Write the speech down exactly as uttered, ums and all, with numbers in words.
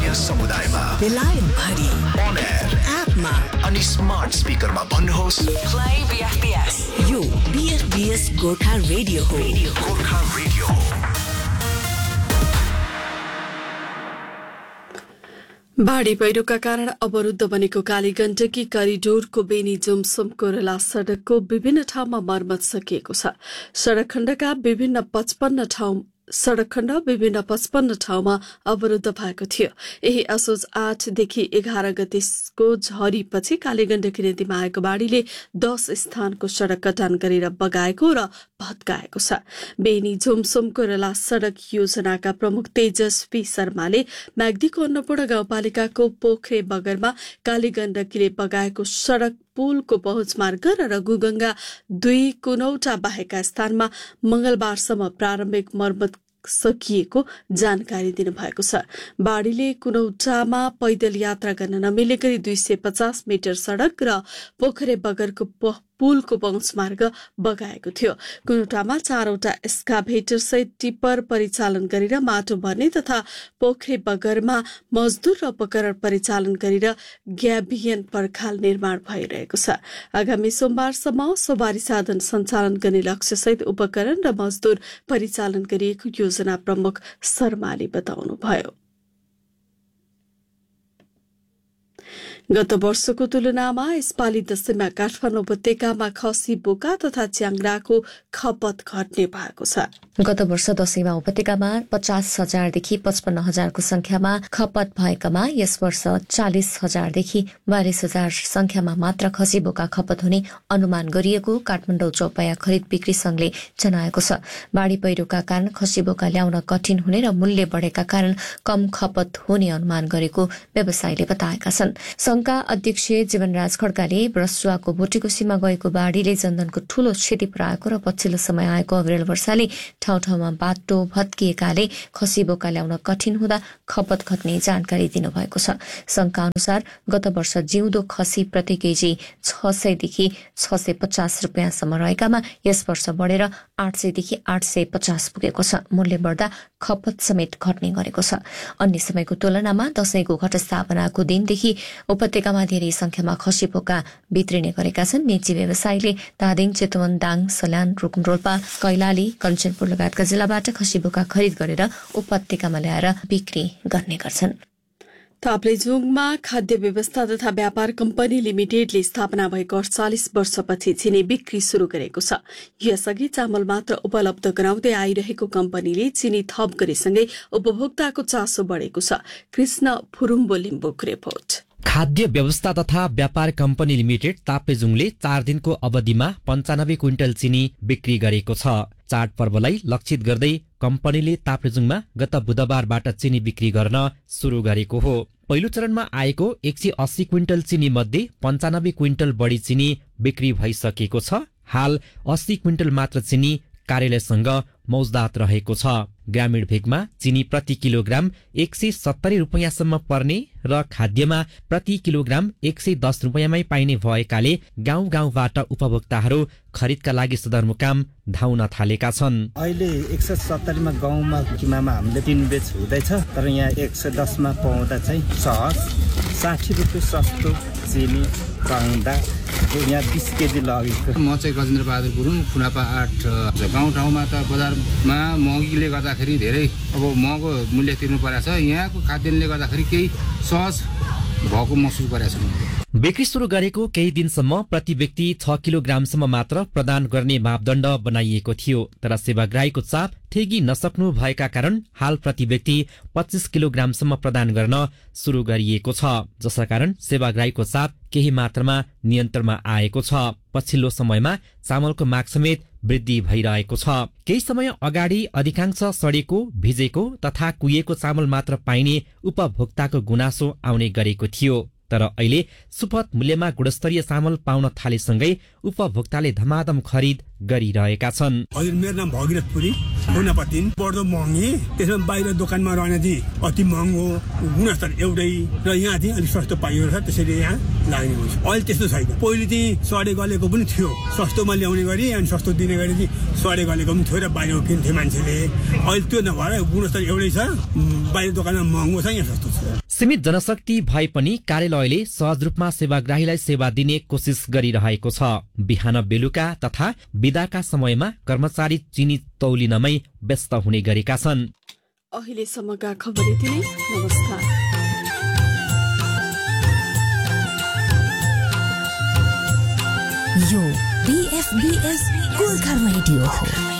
स्थानीय समुदायमा बेलायत भरि on air एपमा अनि स्मार्ट स्पिकरमा भन्नुहोस् प्ले बीएफबीएस। यो बीएफबीएस गोर्खा रेडियो हो। गोर्खा रेडियो। बाढी पहिरोका कारण अवरुद्ध बनेको कालीगण्डकी करिडोरको बेनी जुमसुम कोरला सड़कको विभिन्न ठाउँमा मर्मत सकिएको छ। सड़क खण्डका विभिन्न पचपन्न ठाउँ सड़क खण्ड विभिन्न पचपन्न ठाउँमा अवरुद्ध भएको थियो। यही असोज आठदेखि एघार गतेको झरीपछि कालीगण्डकी नदीमा आएको बाढ़ीले दस स्थानको सड़क कटान गरेर बगाएको र भत्काएको छ। बेनी झुमसुम कोरला सड़क योजनाका प्रमुख तेजस्वी शर्माले म्याग्दीको अन्नपूर्ण गाउँपालिकाको पोखरे बगरमा कालीगण्डकीले बगाएको सड़क पुलको पहुँच मार्ग र रघुगंगा दुई कुनौटा बाहेकका स्थानमा मंगलबारसम्म प्रारम्भिक मर्मत सकिएको जानकारी दिनुभएको छ। बाढ़ीले कुनौटामा पैदल यात्रा गर्न नमिले गरी दुई सय पचास मिटर सड़क र पोखरे बगरको पुलको पहुँच मार्ग बगाएको थियो। कुनौटामा चारवटा एस्काभेटर सहित टिप्पर परिचालन गरेर माटो भर्ने तथा पोखरे बगरमा मजदूर र उपकरण परिचालन गरेर ग्याबियन पर्खाल निर्माण भइरहेको छ। आगामी सोमबारसम्म सवारी साधन सञ्चालन गर्ने लक्ष्यसहित उपकरण र मजदूर परिचालन गरिएको योजना प्रमुख शर्माले बताउनुभयो। गत वर्षको तुलनामा यसपालि दशैंमा काठमाडौँ उपत्यकामा खसी बोका तथा च्याङ्राको खपत घट्ने भएको छ। गत वर्ष दशैंमा उपत्यकामा पचास हजारदेखि पचपन्न हजारको संख्यामा खपत भएकामा यस वर्ष चालिस हजारदेखि बाइस हजार संख्यामा मात्र खसी बोका खपत हुने अनुमान गरिएको काठमाडौँ चौपाया खरिद बिक्री संघले जनाएको छ। बाढ़ी पहिरोका कारण खसी बोका ल्याउन कठिन हुने र मूल्य बढ़ेका कारण कम खपत हुने अनुमान गरेको व्यवसायीले बताएका छन्। संघका अध्यक्ष जीवनराज खड्काले ब्रसुवाको बोटेकोसीमा गएको बाढ़ीले जनधनको ठूलो क्षति पुर्याएको र पछिल्लो समय आएको अविरल वर्षाले ठाउँ ठाउँमा बाटो भत्किएकाले खसी बोका ल्याउन कठिन हुँदा खपत घट्ने जानकारी दिनुभएको छ। संघका अनुसार गत वर्ष जिउँदो खसी प्रति केजी छ सयदेखि छ सय पचास रुपियाँसम्म रहेकामा यस वर्ष बढ़ेर आठ सयदेखि आठ सय पचास पुगेको छ। मूल्य बढ़दा खपत समेत घट्ने गरेको छ। अन्य समयको तुलनामा दशैंको घटस्थापनाको दिनदेखि उपत्यकामा धेरै संख्यामा खसी बोका बित्रिने गरेका छन्। मेची व्यवसायीले धादिङ, चितवन, दाङ, सल्यान, रुकुमरोल्पा, कैलाली, कञ्चनपुर लगायतका जिल्लाबाट खसी बोका खरिद गरेर उपत्यकामा ल्याएर बिक्री गर्ने गर्छन्। ताप्लेजुङमा खाद्य व्यवस्था तथा व्यापार कम्पनी लिमिटेडले स्थापना भएको अडचालिस वर्षपछि चिनी बिक्री शुरू गरेको छ। यसअघि चामल मात्र उपलब्ध गराउँदै आइरहेको कम्पनीले चिनी थप गरेसँगै उपभोक्ताको चासो बढ़ेको छ। कृष्ण फुरुम्बो लिम्बुको रिपोर्ट। खाद्य व्यवस्था तथा व्यापार कम्पनी लिमिटेड ताप्लेजुङले चार दिनको अवधिमा पञ्चानब्बे क्विन्टल चिनी बिक्री गरेको छ। चाड पर्वलाई लक्षित गर्दै कम्पनीले ताप्लेजुङमा गत बुधबारबाट चिनी बिक्री गर्न शुरू गरेको हो। पहिलो चरणमा आएको एक सय अस्सी क्विन्टल चिनी मध्ये पञ्चानब्बे क्विन्टल बढ़ी चिनी बिक्री भइसकेको छ। हाल अस्सी क्विन्टल मात्र चिनी कार्यालयसँग मौजदात रहेको छ। ग्रामीण भेगमा चिनी प्रति किलोग्राम एक सय सत्तरी रुपियाँसम्म पर्ने र खाद्यमा प्रति किलोग्राम एक सय दस रुपियाँमै पाइने भएकाले गाउँ गाउँबाट उपभोक्ताहरू खरिदका लागि सदरमुकाम धाउन थालेका छन्। अहिले एक सय सत्तरीमा गाउँमा किमामा हामीले तीन बेच हुँदैछ, तर यहाँ एक सय दसमा पाउँदा चाहिँ सहज साठी रुपियाँ सस्तो चिनी पाउँदा यहाँ बिस केजी लगेको। म चाहिँ गजेन्द्र बहादुर गुरुङ, खुनापा आठ। गाउँ ठाउँमा त बजारमा महँगीले गर्दाखेरि धेरै अब महँगो मूल्य तिर्नु परेको छ। यहाँको खाद्यान्नले गर्दाखेरि केही सहज भएको महसुस गरेको छु। बिक्री शुरू गरेको केही दिनसम्म प्रति व्यक्ति छ किलोग्रामसम्म मात्र प्रदान गर्ने मापदण्ड बनाइएको थियो, तर सेवाग्राहीको चाप ठेगी नसक्नु भएका कारण हाल प्रति व्यक्ति पच्चीस किलोग्रामसम्म प्रदान गर्न शुरू गरिएको छ, जसका कारण सेवाग्राहीको चाप केही मात्रामा नियन्त्रणमा आएको छ। पछिल्लो समयमा चामलको माग समेत वृद्धि भइरहेको छ। केही समय अगाडि अधिकांश सडेको, भिजेको तथा कुहिएको चामल मात्र पाइने उपभोक्ताको गुनासो आउने गरेको थियो, तर अहिले सुपथ मूल्यमा गुणस्तरीय चामल पाउन थालेसँगै उपभोक्ताले धमाधम खरिद गरिरहेका छन्। हजुर, मेरो नाम भगीरथ पुरी, हुनपतिन बढ्दो महँगी, त्यसमा बाहिर दोकानमा रहने चाहिँ अति महँगो, गुणस्तर एउटै र यहाँ चाहिँ अलिक सस्तो पाइएको छ, त्यसैले यहाँ लाग्ने हुन्छ। अहिले त्यस्तो छैन। पहिले चाहिँ सडे गलेको पनि थियो, सस्तोमा ल्याउने गरी अनि सस्तो दिने गरी चाहिँ सडे गलेको पनि थियो र बाहिर किन्थे मान्छेले। अहिले त्यो नभएर गुणस्तर एउटै छ, बाहिर दोकानमा महँगो छ, यहाँ सस्तो छ। सीमित जनशक्ति भए पनि कार्यालयले सहज रूपमा सेवाग्राहीलाई सेवा दिने कोसिस गरिरहेको छ। बिहान बेलुका तथा बिदाका समयमा कर्मचारी चिनी तौलिनमै व्यस्त हुने गरेका छन्। अहिलेसम्मका खबर यति नै। नमस्कार। यो बीएफबीएस गोर्खा रेडियो हो।